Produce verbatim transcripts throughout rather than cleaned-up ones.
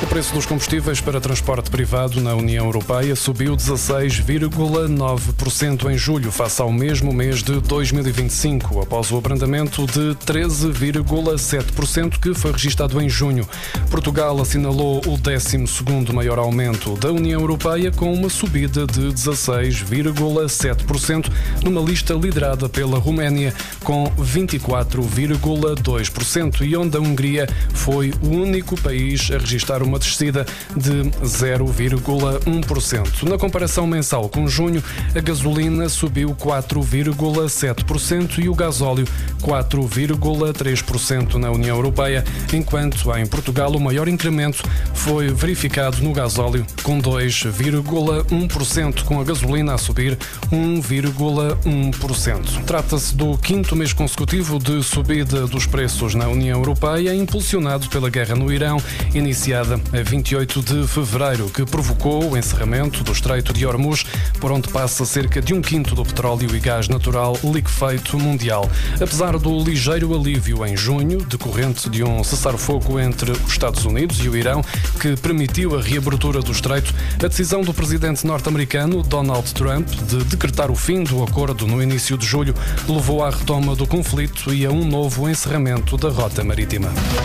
preço dos combustíveis para transporte privado na União Europeia subiu dezasseis vírgula nove por cento em julho, face ao mesmo mês de dois mil e vinte e cinco, após o abrandamento de treze vírgula sete por cento que foi registado em junho. Portugal assinalou o décimo segundo maior aumento da União Europeia, com uma subida de dezasseis vírgula sete por cento, numa lista liderada pela Roménia, com vinte e quatro vírgula dois por cento, e onde a Hungria foi o único país a registrar uma descida de zero vírgula um por cento. Na comparação mensal com junho, a gasolina subiu quatro vírgula sete por cento e o gasóleo quatro vírgula três por cento na União Europeia, enquanto em Portugal o maior incremento foi verificado no gasóleo, com dois vírgula um por cento, com a gasolina a subir um vírgula um por cento. Trata-se do quinto mês consecutivo de subida dos preços na União Europeia, impulsionado pela guerra no Irão, iniciada a vinte e oito de fevereiro, que provocou o encerramento do Estreito de Hormuz, por onde passa cerca de um quinto do petróleo e gás natural liquefeito mundial. Apesar do ligeiro alívio em junho, decorrente de um cessar-fogo entre os Estados Unidos e o Irão, que permitiu a reabertura do Estreito, a decisão do presidente norte-americano Donald Trump de decretar o fim do acordo no início de julho levou à retoma do conflito e a um novo encerramento da rota marítima.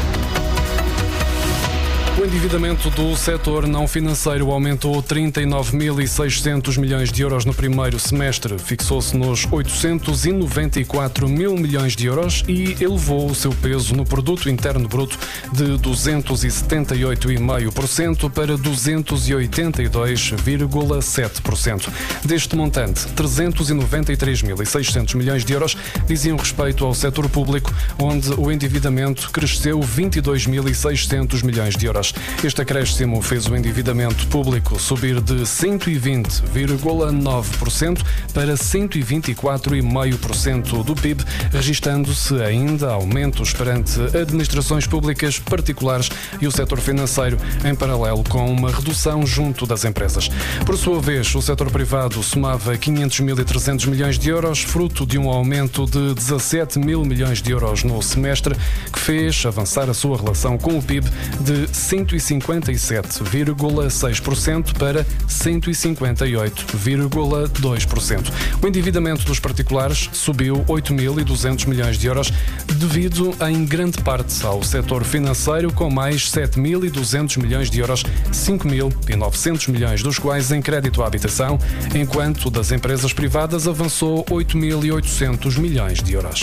O endividamento do setor não financeiro aumentou trinta e nove mil e seiscentos milhões de euros no primeiro semestre, fixou-se nos oitocentos e noventa e quatro mil milhões de euros e elevou o seu peso no produto interno bruto de duzentos e setenta e oito vírgula cinco por cento para duzentos e oitenta e dois vírgula sete por cento. Deste montante, trezentos e noventa e três mil e seiscentos milhões de euros diziam respeito ao setor público, onde o endividamento cresceu vinte e dois mil e seiscentos milhões de euros. Este acréscimo fez o endividamento público subir de cento e vinte vírgula nove por cento para cento e vinte e quatro vírgula cinco por cento do P I B, registando-se ainda aumentos perante administrações públicas particulares e o setor financeiro, em paralelo com uma redução junto das empresas. Por sua vez, o setor privado somava quinhentos mil e trezentos milhões de euros, fruto de um aumento de dezassete mil milhões de euros no semestre, que fez avançar a sua relação com o P I B de cento e cinquenta e sete vírgula seis por cento para cento e cinquenta e oito vírgula dois por cento. O endividamento dos particulares subiu oito mil e duzentos milhões de euros, devido em grande parte ao setor financeiro, com mais sete mil e duzentos milhões de euros, cinco mil e novecentos milhões dos quais em crédito à habitação, enquanto das empresas privadas avançou oito mil e oitocentos milhões de euros.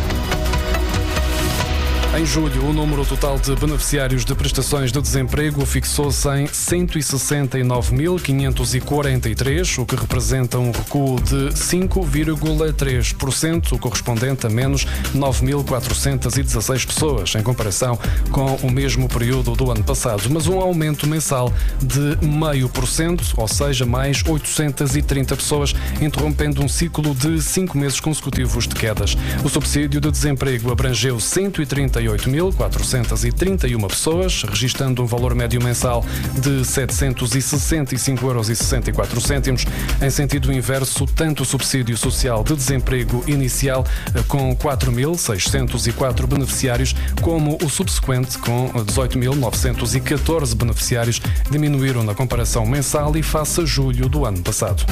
Em julho, o número total de beneficiários de prestações de desemprego fixou-se em cento e sessenta e nove mil quinhentos e quarenta e três, o que representa um recuo de cinco vírgula três por cento, correspondente a menos nove mil quatrocentas e dezasseis pessoas, em comparação com o mesmo período do ano passado, mas um aumento mensal de zero vírgula cinco por cento, ou seja, mais oitocentas e trinta pessoas, interrompendo um ciclo de cinco meses consecutivos de quedas. O subsídio de desemprego abrangeu cento e trinta e oito mil quatrocentas e trinta e uma pessoas, registando um valor médio mensal de setecentos e sessenta e cinco vírgula sessenta e quatro euros. Em sentido inverso, tanto o subsídio social de desemprego inicial, com quatro mil seiscentos e quatro beneficiários, como o subsequente, com dezoito mil novecentos e catorze beneficiários, diminuíram na comparação mensal e face a julho do ano passado.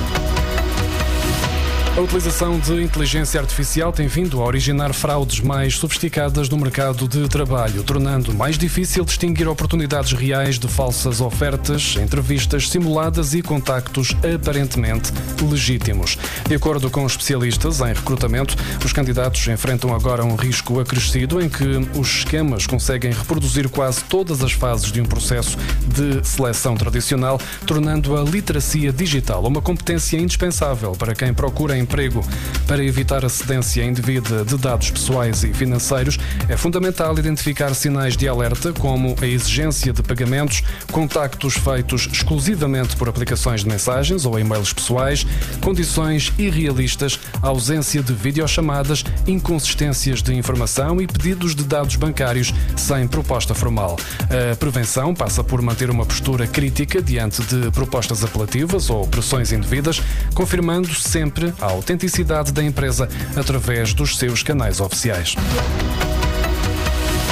A utilização de inteligência artificial tem vindo a originar fraudes mais sofisticadas no mercado de trabalho, tornando mais difícil distinguir oportunidades reais de falsas ofertas, entrevistas simuladas e contactos aparentemente legítimos. De acordo com especialistas em recrutamento, os candidatos enfrentam agora um risco acrescido em que os esquemas conseguem reproduzir quase todas as fases de um processo de seleção tradicional, tornando a literacia digital uma competência indispensável para quem procura emprego. Para evitar a cedência indevida de dados pessoais e financeiros, é fundamental identificar sinais de alerta, como a exigência de pagamentos, contactos feitos exclusivamente por aplicações de mensagens ou e-mails pessoais, condições irrealistas, ausência de videochamadas, inconsistências de informação e pedidos de dados bancários sem proposta formal. A prevenção passa por manter uma postura crítica diante de propostas apelativas ou pressões indevidas, confirmando sempre a autenticidade da empresa através dos seus canais oficiais.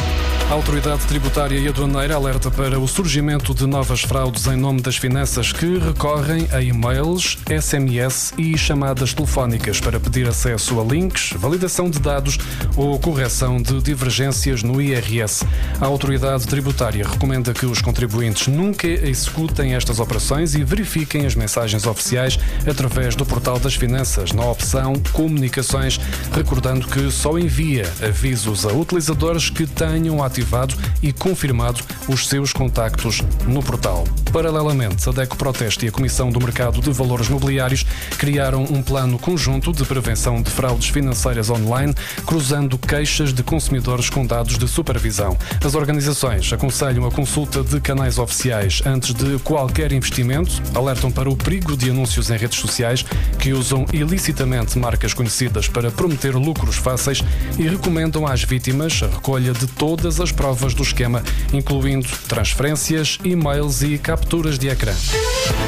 A Autoridade Tributária e Aduaneira alerta para o surgimento de novas fraudes em nome das finanças que recorrem a e-mails, S M S e chamadas telefónicas para pedir acesso a links, validação de dados ou correção de divergências no I R S. A Autoridade Tributária recomenda que os contribuintes nunca executem estas operações e verifiquem as mensagens oficiais através do Portal das Finanças, na opção Comunicações, recordando que só envia avisos a utilizadores que tenham ativado e confirmado os seus contactos no portal. Paralelamente, a DECO Proteste e a Comissão do Mercado de Valores Mobiliários criaram um plano conjunto de prevenção de fraudes financeiras online, cruzando queixas de consumidores com dados de supervisão. As organizações aconselham a consulta de canais oficiais antes de qualquer investimento, alertam para o perigo de anúncios em redes sociais que usam ilicitamente marcas conhecidas para prometer lucros fáceis e recomendam às vítimas a recolha de todas as provas do esquema, incluindo transferências, e-mails e capturas de ecrã.